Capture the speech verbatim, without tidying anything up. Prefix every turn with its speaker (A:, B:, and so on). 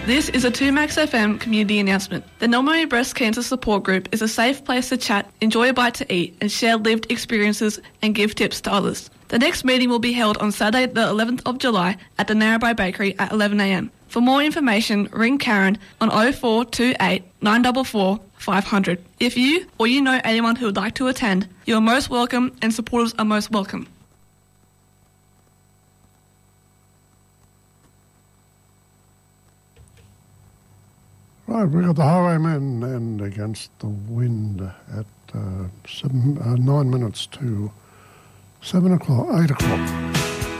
A: This is a two Max F M community announcement. The Nominee Breast Cancer Support Group is a safe place to chat, enjoy a bite to eat, and share lived experiences and give tips to others. The next meeting will be held on Saturday the eleventh of July at the Narrabri Bakery at eleven a m. For more information, ring Karen on oh four two eight, nine four four, five hundred. If you or you know anyone who would like to attend, you are most welcome and supporters are most welcome.
B: Right, we got the Highwaymen and Against the Wind at uh, seven, uh, nine minutes to seven o'clock, eight o'clock.